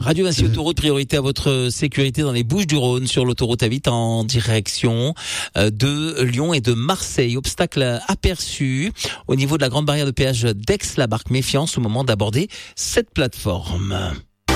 Radio Vinci Autoroute, priorité à votre sécurité dans les Bouches-du-Rhône sur l'autoroute A8 en direction de Lyon et de Marseille. Obstacle aperçu au niveau de la grande barrière de péage d'Aix-la-Barque. Méfiance au moment d'aborder cette plateforme.